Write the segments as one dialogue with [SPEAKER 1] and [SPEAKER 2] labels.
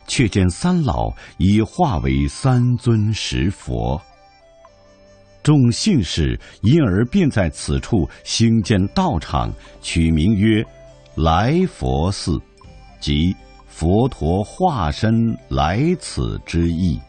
[SPEAKER 1] 却见三老已化为三尊石佛。众信士因而便在此处兴建道场，取名曰来佛寺，即佛陀化身来此之意。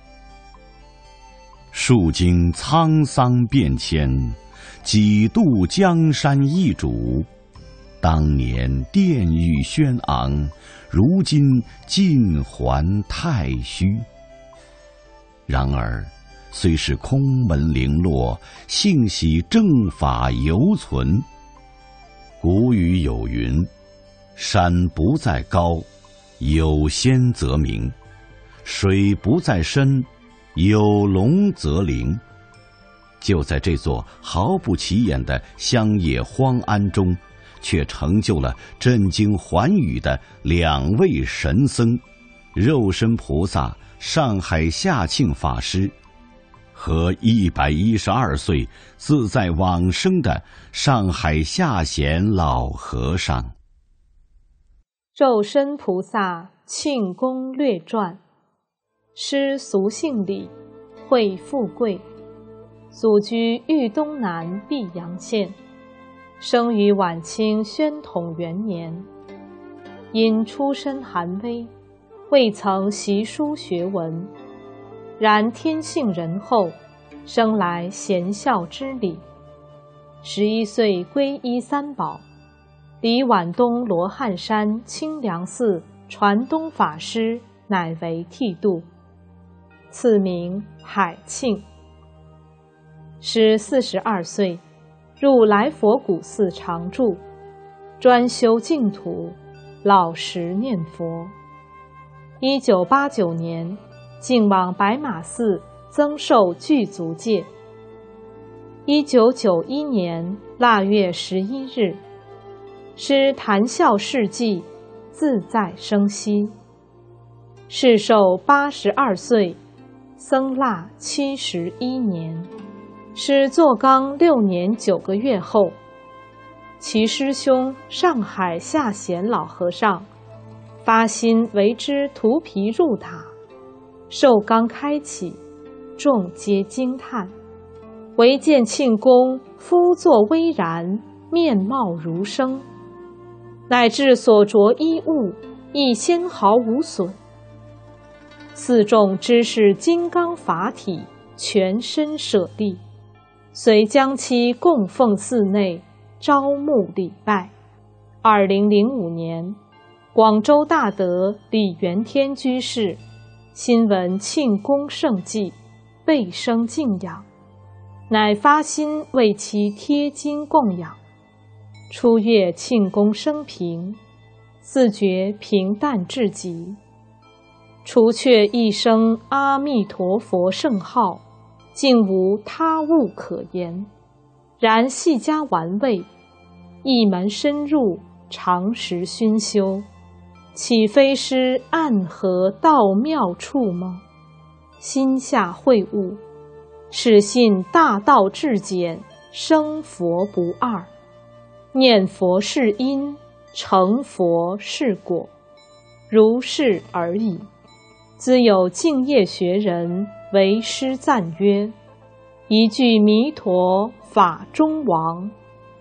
[SPEAKER 1] 数经沧桑变迁，几度江山易主。当年殿宇轩昂，如今尽还太虚。然而虽是空门零落，幸喜正法犹存。古语有云：山不在高，有仙则名；水不在深，有龙则灵。就在这座毫不起眼的乡野荒庵中，却成就了震惊寰宇的2位神僧：肉身菩萨上海下庆法师和112岁自在往生的上海下贤老和尚。
[SPEAKER 2] 肉身菩萨庆功略传。师俗姓李，讳富贵，祖居豫东南泌阳县，生于晚清宣统元年。因出身寒微，未曾习书学文，然天性仁厚，生来贤孝之礼。11岁皈依三宝，离皖东罗汉山清凉寺传东法师乃为剃度，赐名海庆。师42岁，入来佛古寺常住，专修净土，老实念佛。1989年，竟往白马寺增寿具足戒。1991年腊月11日，师谈笑事迹，自在生息。世寿82岁，僧腊71年。师坐缸6年9个月后，其师兄上海下贤老和尚发心为之涂皮入塔，寿缸开启，众皆惊叹。唯见庆公肤作微然，面貌如生，乃至所着衣物亦纤毫无损。寺众知是金刚法体，全身舍利，遂将其供奉寺内，招募礼拜。2005年，广州大德李元天居士新闻庆功盛绩，倍生敬仰，乃发心为其贴经供养。初阅庆功生平，自觉平淡至极，除却一声阿弥陀佛圣号，竟无他物可言。然细加玩味，一门深入，常时熏修，岂非师暗合道妙处吗？心下会悟，始信大道至简，生佛不二。念佛是因，成佛是果，如是而已。兹有净业学人为师赞曰：一句弥陀法中王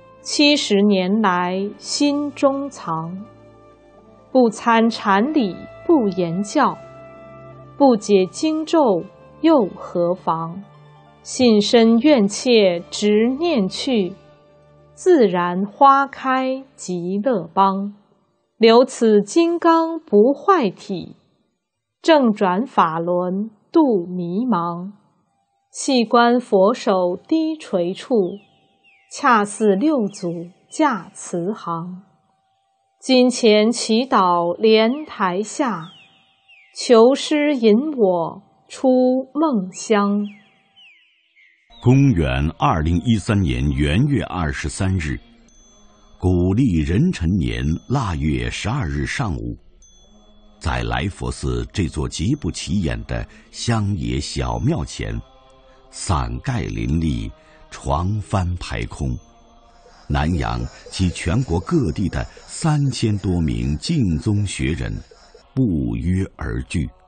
[SPEAKER 2] ，70年来心中藏。不参禅理不言教，不解经咒又何妨？信身愿切直念去，自然花开极乐邦。留此金刚不坏体，正转法轮度迷茫。细观佛手低垂处，恰似六祖驾慈航。金钱祈祷莲台下，求师引我出梦乡。
[SPEAKER 1] 公元2013年元月23日，古历壬辰年腊月12日上午，在来佛寺这座极不起眼的乡野小庙前，伞盖林立，床幡排空，南洋及全国各地的3000多名净宗学人不约而聚。